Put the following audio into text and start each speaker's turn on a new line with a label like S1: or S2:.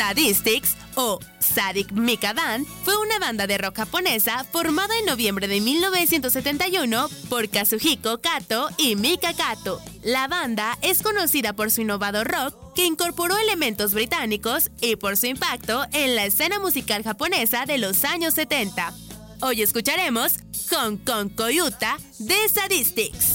S1: Sadistics o Sadik Mika Band fue una banda de rock japonesa formada en noviembre de 1971 por Kazuhiko Kato y Mika Kato. La banda es conocida por su innovador rock que incorporó elementos británicos y por su impacto en la escena musical japonesa de los años 70. Hoy escucharemos Hong Kong Koyuta de Sadistics.